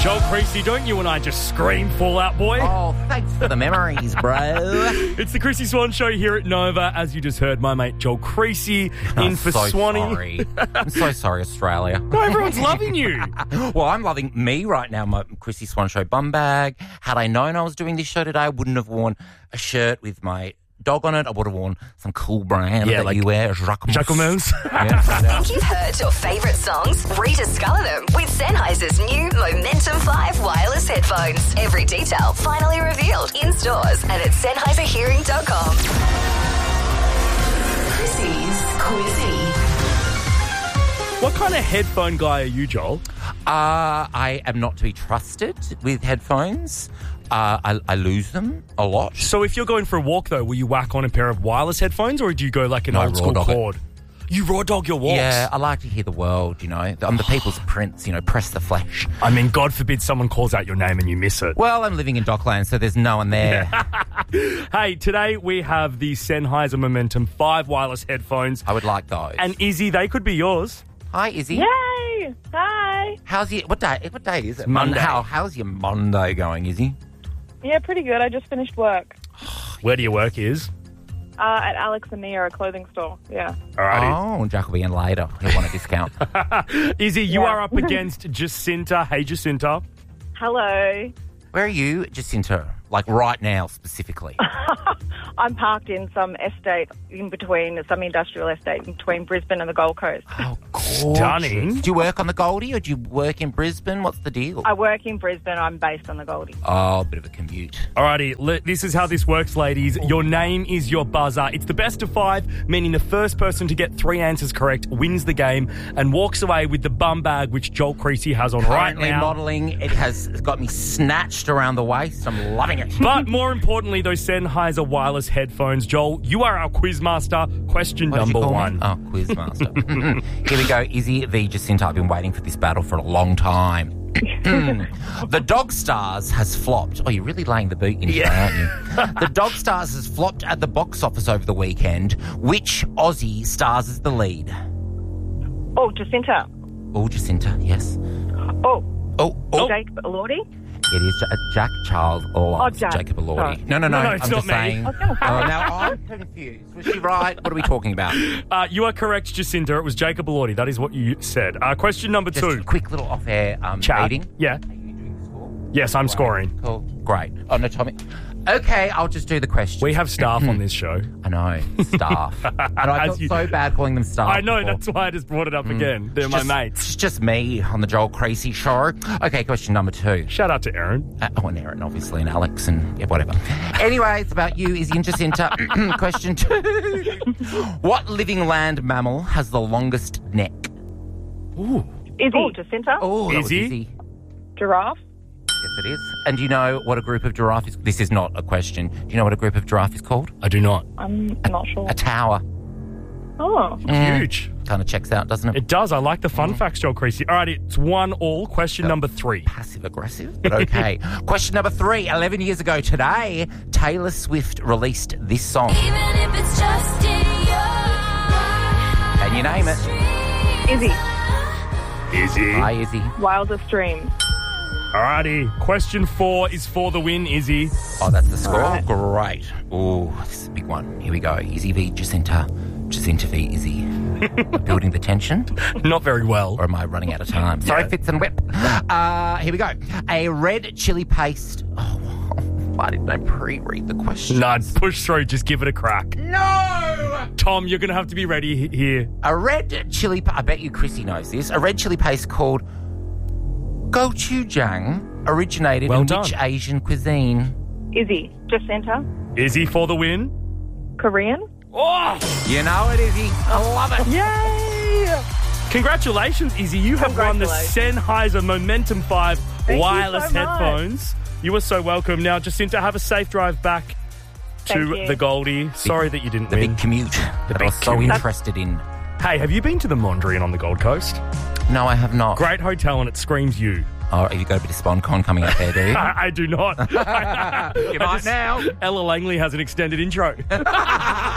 Joel Creasy, don't you and I just scream Fall Out Boy? Oh, thanks for the memories, bro. It's the Chrissy Swan Show here at Nova. As you just heard, my mate Joel Creasy in for Swanee. Sorry. I'm so sorry, Australia. No, everyone's loving you. Well, I'm loving me right now, my Chrissy Swan Show bum bag. Had I known I was doing this show today, I wouldn't have worn a shirt with my dog on it. I would have worn some cool brand that like you wear, Jacquemus. Think you've heard your favourite songs? Rediscover them with Sennheiser's new Momentum 5 wireless headphones. Every detail finally revealed in stores and at SennheiserHearing.com. Chrissy's Quizzy. What kind of headphone guy are you, Joel? I am not to be trusted with headphones. I lose them a lot. So if you're going for a walk, though, will you whack on a pair of wireless headphones or do you go like an old school cord? You raw dog your walks? Yeah, I like to hear the world, you know. I'm the people's prince, you know, press the flesh. I mean, God forbid someone calls out your name and you miss it. Well, I'm living in Dockland, so there's no one there. Hey, today we have the Sennheiser Momentum 5 wireless headphones. I would like those. And Izzy, they could be yours. Hi, Izzy. Yay! Hi. How's your what day is it? Monday. How's your Monday going, Izzy? Yeah, pretty good. I just finished work Where do you work, Iz? at Alex and Nia, a clothing store. Yeah. Alrighty. Oh, Jack will be in later. He'll want a discount. Izzy, you Yeah. are up against Jacinta. Hey, Jacinta. Hello. Where are you, Jacinta? Like right now, specifically. I'm parked in some estate in between, some industrial estate in between Brisbane and the Gold Coast. Oh, Stunning. Do you work on the Goldie or do you work in Brisbane? What's the deal? I work in Brisbane. I'm based on the Goldie. Oh, a bit of a commute. Alrighty, this is how this works, ladies. Your name is your buzzer. It's the best of 5, meaning the first person to get 3 answers correct wins the game and walks away with the bum bag, which Joel Creasy has on Currently right now. modelling. It has got me snatched around the waist. I'm loving it. But more importantly, those Sennheiser wireless headphones. Joel, you are our quizmaster. Question What did you number call 1. me? Oh, Quizmaster. Here we go. Izzy v. Jacinta. I've been waiting for this battle for a long time. The Dog Stars has flopped. Oh, you're really laying the boot in here, aren't you? The Dog Stars has flopped at the box office over the weekend. Which Aussie stars as the lead? Oh, Jacinta. Oh, Jacinta, yes. Oh, Oh. Jake Elordi. It is Jack Charles loves Jack. Jacob Elordi. Sorry. No, No, I'm it's just not me. saying. I was gonna say. Oh, now I'm confused. Was she right? What are we talking about? You are correct, Jacinta. It was Jacob Elordi. That is what you said. Question number Just 2. a quick little off-air Chat. meeting. Yeah. Are you doing the score? Yes, I'm Right. scoring. Cool. Great. Oh, no, Tommy. Okay, I'll just do the question. We have staff on this show. I know, staff. And I As felt you- so bad calling them staff. I know, before. that's why I just brought it up again. They're my mates. It's just me on the Joel Creasy show. Okay, question number 2. Shout out to Aaron. And Aaron, obviously, and Alex, and yeah, whatever. Anyway, it's about you, Izzy and Jacinta. Question 2. What living land mammal has the longest neck? Ooh. Izzy. Oh, Jacinta. Oh, that was Izzy? Izzy. Giraffe. Yes, it is. And do you know what a group of giraffe is? This is not a question. Do you know what a group of giraffe is called? I do not. I'm not sure. A tower. Oh. Huge. Kind of checks out, doesn't it? It does. I like the fun facts, Joel Creasy. All right, it's 1-1. Question number 3. Passive aggressive, but okay. Question number 3. 11 years ago today, Taylor Swift released this song. Even if it's just in your Can you name it? Izzy. Izzy. Hi, Izzy. Wildest Dreams. Alrighty. Question 4 is for the win, Izzy. Oh, that's the score? Right. Great. Oh, this is a big one. Here we go. Izzy v. Jacinta. Jacinta v. Izzy. Building the tension? Not very well. Or am I running out of time? Sorry, Fitz and Whip. Here we go. A red chili paste. Oh, why didn't I pre-read the question? No, push through. Just give it a crack. No! Tom, you're going to have to be ready here. A red chili I bet you Chrissy knows this. A red chili paste called gochujang originated Well in done. which Asian cuisine? Izzy. Jacinta. Izzy for the win. Korean. Oh! You know it, Izzy. I love it. Yay! Congratulations, Izzy. You have won the Sennheiser Momentum 5 you wireless so much. headphones. You are so welcome. Now, Jacinta, have a safe drive back to Thank you. the Goldie. Sorry that you didn't The win. big commute that I big was so commute. interested in. Hey, have you been to the Mondrian on the Gold Coast? No, I have not. Great hotel, and it screams you. Oh, have you got a bit of SponCon coming up there, do you? I do not. You might now. Ella Langley has an extended intro.